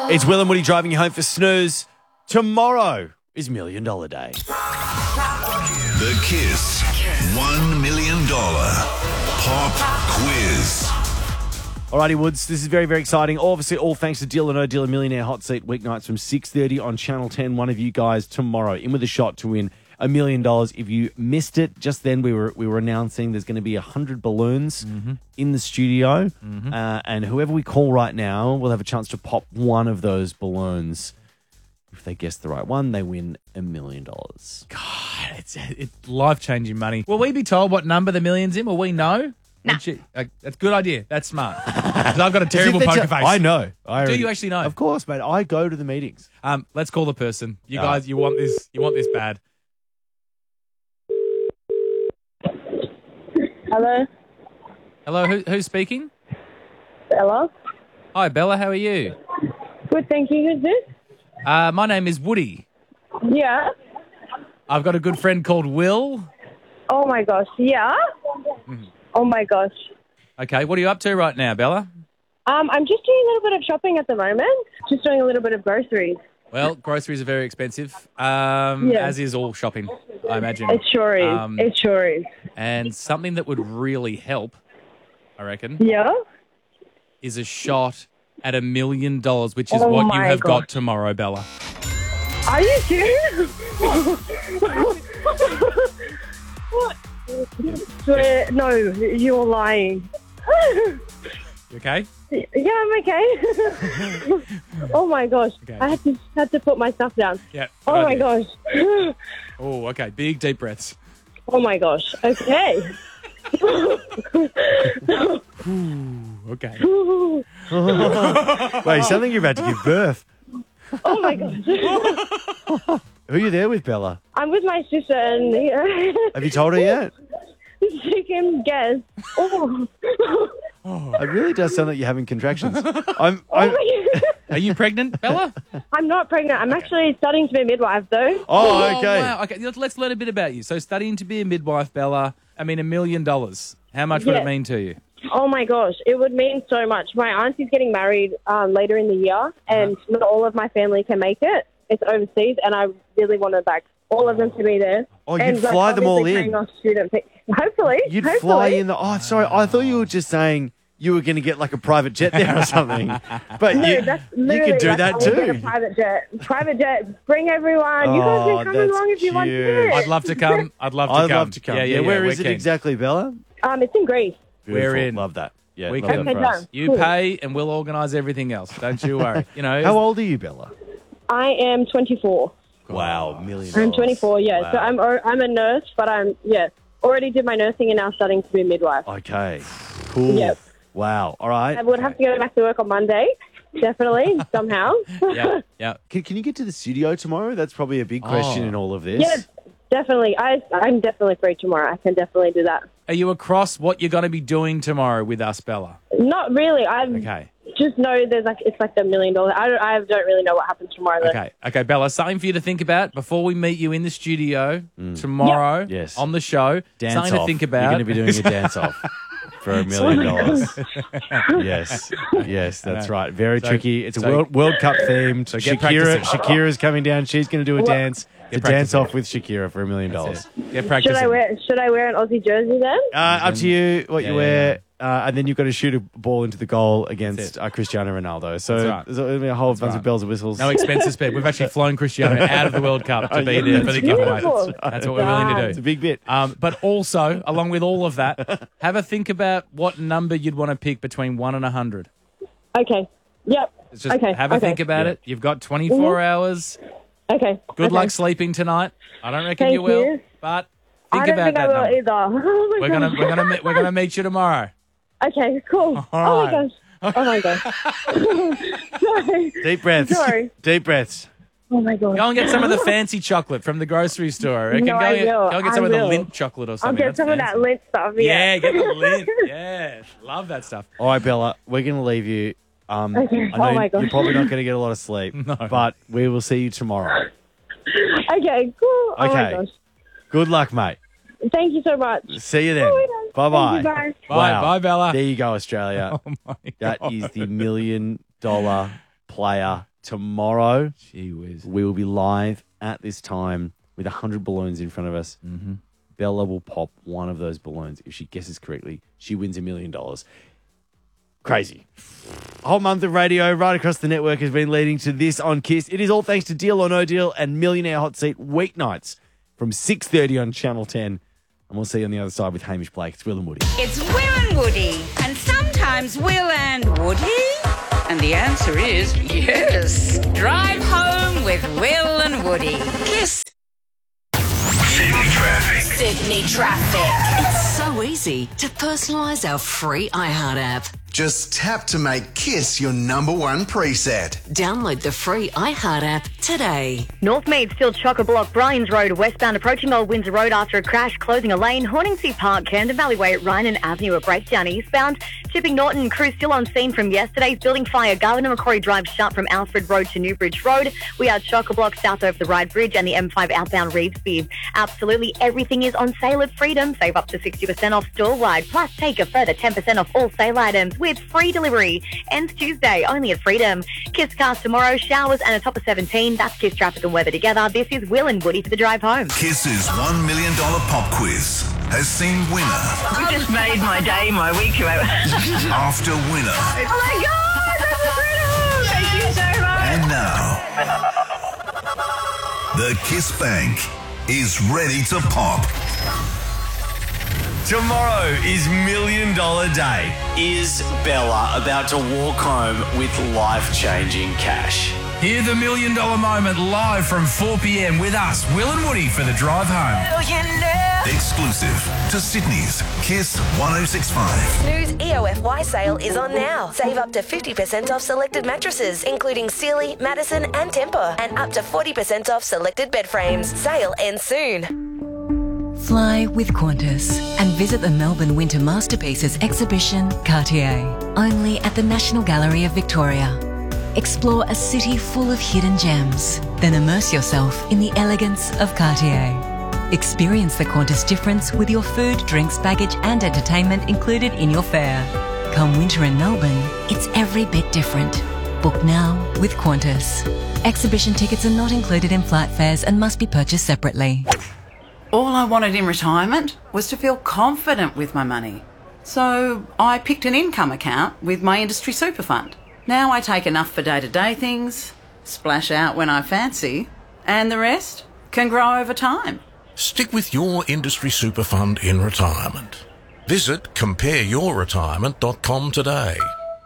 It's Will and Woody driving you home for snooze. Tomorrow is $1 Million Day. The Kiss $1 million pop quiz. Alrighty, Woods, this is very, very exciting. Obviously, all thanks to Deal or No Deal, a Millionaire Hot Seat weeknights from 6:30 on Channel 10. One of you guys tomorrow in with a shot to win $1 million. If you missed it, just then we were announcing there's going to be 100 balloons in the studio. And whoever we call right now will have a chance to pop one of those balloons. If they guess the right one, they win $1 million. God, it's life-changing money. Will we be told what number the million's in? Will we know? No. That's a good idea. That's smart. 'Cause I've got a terrible poker face. I know. Do you actually know? Of course, mate. I go to the meetings. Let's call the person. You guys, you want this bad. Hello, Hello, who's speaking? Bella. Hi, Bella. How are you? Good, thank you. Who's this? My name is Woody. Yeah. I've got a good friend called Will. Oh my gosh. Yeah. Oh my gosh. Okay, what are you up to right now, Bella? I'm just doing a little bit of shopping at the moment. Just doing a little bit of groceries. Well, groceries are very expensive, as is all shopping, I imagine. It sure is. It sure is. And something that would really help, I reckon, Yeah. is a shot at $1 million, which is Oh what you my have got gosh. tomorrow, Bella. Are you serious? Swear, no, you're lying. You okay? Yeah, I'm okay. Oh my gosh. Okay. I had to put my stuff down. Yeah. Oh good my idea. gosh. Oh, okay. Big, deep breaths. Oh my gosh. Okay. Okay. Wait, you sound like you're about to give birth. Oh my gosh. Who are you there with, Bella? I'm with my sister and Have you told her yet? she can guess. Oh. It really does sound like you're having contractions. Oh my Are you pregnant, Bella? I'm not pregnant. I'm actually studying to be a midwife though. Oh, okay. Wow. Okay, let's learn a bit about you. So studying to be a midwife, Bella, I mean, $1 million. How much would it Yeah. mean to you? Oh my gosh, it would mean so much. My auntie's getting married later in the year, and not all of my family can make it. It's overseas, and I really wanted all of them to be there. Oh, you'd And, fly them all obviously in. paying off student fees. Hopefully, You'd hopefully. fly in the... Oh, sorry. I thought you were just saying you were going to get like a private jet there or something. But No, you, that's you literally could do like, that I will get a too. private jet. Private jet. Bring everyone. You guys Oh, can come that's along if you want cute. to. I'd love to come. I'd love to come. Yeah, where we're is it keen. exactly, Bella? It's in Greece. We're Beautiful. in. Love that. Yeah, We love can. that Okay, for us. done. You Cool. pay and we'll organise everything else. Don't you worry. You know. How old are you, Bella? I am 24. Wow, $1 million. I'm 24. Yeah. Wow. So I'm a nurse, but already did my nursing and now studying to be a midwife. Okay, cool. Yep. Wow. All right. I would have to go back to work on Monday, definitely, somehow. Yeah. Yeah. Can you get to the studio tomorrow? That's probably a big question Oh. in all of this. Yeah, definitely. I'm definitely free tomorrow. I can definitely do that. Are you across what you're going to be doing tomorrow with us, Bella? Not really. I Okay. just know it's like $1 million. I don't really know what happens tomorrow. Though. Okay, Bella, something for you to think about before we meet you in the studio tomorrow Yes. on the show. Dance something off. to think about. You're going to be doing a dance off for $1 million. Yes, that's right. Very tricky. It's a World Cup themed. So get practicing. Shakira's coming down. She's going to do a dance. It's a dance practicing. off with Shakira for $1 million. Get practicing. Should I wear an Aussie jersey then? Up to you what you Yeah, wear. And then you've got to shoot a ball into the goal against Cristiano Ronaldo. So That's right. there's going to be a whole bunch of bells and whistles. No expenses spared. We've actually flown Cristiano out of the World Cup to be there for the giveaway. Beautiful. That's what we're willing to It's do. a big bit. But also, along with all of that, have a think about what number you'd want to pick between 1 and 100. Okay. Yep. It's just okay. have a think about it. You've got 24 hours. Okay. Good okay. luck sleeping tonight. I don't reckon Thank you will, you. but I think don't about think that I will number. either. Oh my We're gonna meet you tomorrow. Okay, cool. All Oh my right. gosh. Oh my gosh. Sorry. Deep breaths. Sorry. Deep breaths. Oh my gosh. Go and get some of the fancy chocolate from the grocery store. I reckon. No, I will. Go and get I some of the will. Lindt chocolate or I'll something. get some of That's that fancy. Lindt stuff. Yeah, get the Lindt. Yeah, love that stuff. All right, Bella, we're going to leave you. Okay. I know Oh my gosh. you're probably not going to get a lot of sleep, but we will see you tomorrow. Okay, cool. Oh my Okay. gosh. Good luck, mate. Thank you so much. See you then. Oh, Bye-bye. thank you, bye. Bye, Bella. There you go, Australia. Oh my That God. is the $1 million player tomorrow, Gee whiz. we will be live at this time with 100 balloons in front of us. Mm-hmm. Bella will pop one of those balloons. If she guesses correctly, she wins $1 million. Crazy. A whole month of radio right across the network has been leading to this on Kiss. It is all thanks to Deal or No Deal and Millionaire Hot Seat weeknights from 6:30 on Channel 10. And we'll see you on the other side with Hamish Blake. It's Will and Woody. It's Will and Woody, and sometimes Will and Woody. And the answer is yes. Drive home with Will and Woody. Kiss. Sydney traffic. Sydney traffic. It's so easy to personalise our free iHeart app. Just tap to make Kiss your number one preset. Download the free iHeart app today. Northmead still chock-a-block, Bryans Road, westbound approaching Old Windsor Road after a crash, closing a lane, Horningsea Park, Camden Valley Way at Ryan Avenue, a breakdown eastbound, Chipping Norton, crew still on scene from yesterday's building fire, Governor Macquarie Drive shut from Alfred Road to Newbridge Road. We are chock-a-block south over the Ryde Bridge and the M5 outbound Reevesby. Absolutely everything is on sale at Freedom. Save up to 60% off store-wide, plus take a further 10% off all sale items with free delivery. Ends Tuesday, only at Freedom. Kiss cars tomorrow, showers and a top of 17. That's Kiss traffic and weather together. This is Will and Woody for the drive home. Kiss's $1 million pop quiz has seen winner You just made my day, my week. after winner. Oh my God, that's incredible! Thank you so much. And now, the Kiss Bank is ready to pop. Tomorrow is $1 million day. Is Bella about to walk home with life-changing cash? Hear the $1 million moment live from 4 p.m. with us, Will and Woody, for the drive home. Exclusive to Sydney's Kiss 106.5. Snooze EOFY sale is on now. Save up to 50% off selected mattresses, including Sealy, Madison and Tempur, and up to 40% off selected bed frames. Sale ends soon. Fly with Qantas and visit the Melbourne Winter Masterpieces exhibition, Cartier, only at the National Gallery of Victoria. Explore a city full of hidden gems, then immerse yourself in the elegance of Cartier. Experience the Qantas difference with your food, drinks, baggage and entertainment included in your fare. Come winter in Melbourne, it's every bit different. Book now with Qantas. Exhibition tickets are not included in flight fares and must be purchased separately. All I wanted in retirement was to feel confident with my money. So I picked an income account with my industry super fund. Now I take enough for day-to-day things, splash out when I fancy, and the rest can grow over time. Stick with your industry super fund in retirement. Visit compareyourretirement.com today.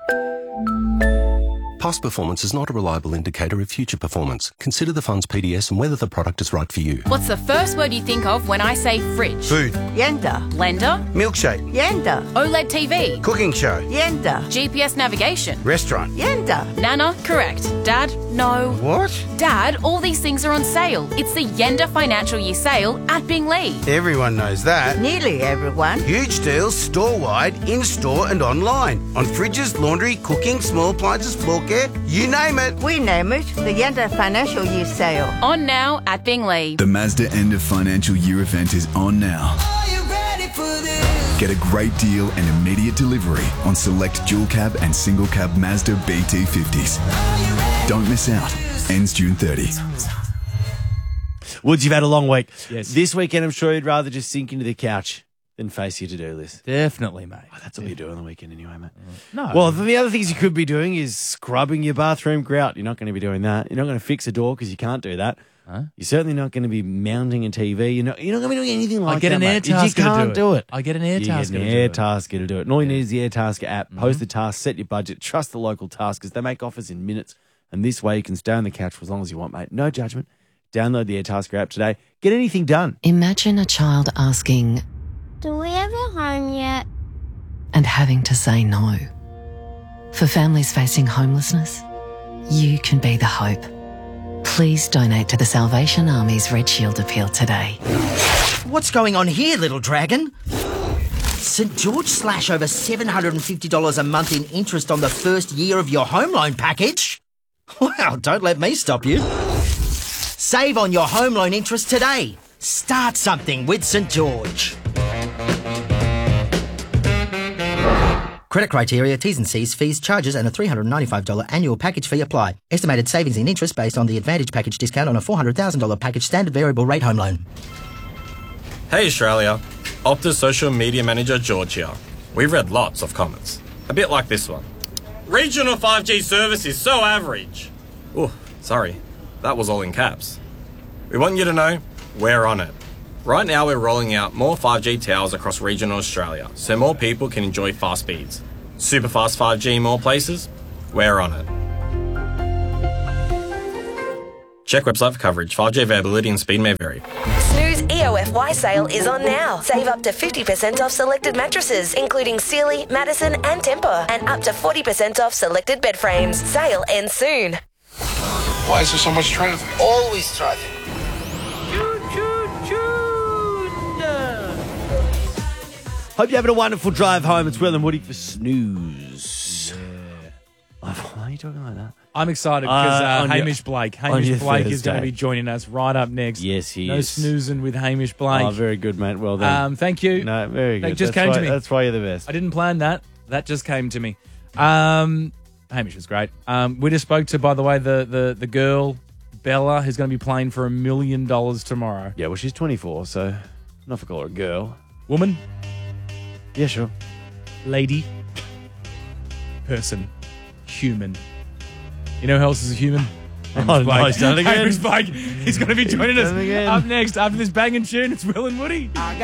Past performance is not a reliable indicator of future performance. Consider the fund's PDS and whether the product is right for you. What's the first word you think of when I say fridge? Food. Yenda. Blender. Milkshake. Yenda. OLED TV. Cooking show. Yenda. GPS navigation. Restaurant. Yenda. Nana, correct. Dad, no. What? Dad, all these things are on sale. It's the Yenda Financial Year sale at Binglee. Everyone knows that. Nearly everyone. Huge deals store-wide, in-store and online. On fridges, laundry, cooking, small appliances, floor care, you name it. We name it the Yenda Financial Year sale. On now at Binglee. The Mazda End of Financial Year event is on now. Are you ready for this? Get a great deal and immediate delivery on select dual cab and single cab Mazda BT50s. Don't miss out. Ends June 30. Woods, you've had a long week. Yes. This weekend, I'm sure you'd rather just sink into the couch than face your to-do list. Definitely, mate. Oh, that's what you do on the weekend anyway, mate. No. Well, the other things you could be doing is scrubbing your bathroom grout. You're not going to be doing that. You're not going to fix a door because you can't do that. Huh? You're certainly not going to be mounting a TV. You're not going to be doing anything like that. I get an air tasker You can't to do it. I get an air tasker You get an air tasker to do it. And all you need is the Air Tasker app. Post the task, set your budget, trust the local taskers. They make offers in minutes. And this way you can stay on the couch for as long as you want, mate. No judgment. Download the Air Tasker app today. Get anything done. Imagine a child asking, "Do we have a home yet?" and having to say no. For families facing homelessness, you can be the hope. Please donate to the Salvation Army's Red Shield Appeal today. What's going on here, little dragon? St. George slash over $750 a month in interest on the first year of your home loan package? Wow, don't let me stop you. Save on your home loan interest today. Start something with St. George. Credit criteria, T's and C's, fees, charges and a $395 annual package fee apply. Estimated savings in interest based on the Advantage package discount on a $400,000 package standard variable rate home loan. Hey Australia, Optus social media manager George here. We've read lots of comments, a bit like this one. Regional 5G service is so average. Oh, sorry, that was all in caps. We want you to know we're on it. Right now we're rolling out more 5G towers across regional Australia so more people can enjoy fast speeds. Super fast 5G in more places? We're on it. Check website for coverage. 5G availability and speed may vary. Snooze EOFY sale is on now. Save up to 50% off selected mattresses, including Sealy, Madison and Tempur, and up to 40% off selected bed frames. Sale ends soon. Why is there so much traffic? Always traffic. Hope you're having a wonderful drive home. It's Will and Woody for Snooze. Why are you talking like that? I'm excited because Hamish Blake. Hamish Blake is going to Thursday. be joining us right up next. Yes, he no is. snoozing with Hamish Blake. Oh, very good, mate. Well done. Thank you. No, very good. That just That's came why- to me. That's why you're the best. I didn't plan that. That just came to me. Hamish was great. We just spoke to, by the way, the girl, Bella, who's going to be playing for $1 million tomorrow. Yeah, well, she's 24, so not for call her a girl. Woman? Yeah, sure. Lady? Person? Human? You know who else is a human? Oh, no, he's done it again. Hamish Blake. He's going to be joining us done it again. up next after this banging tune. It's Will and Woody.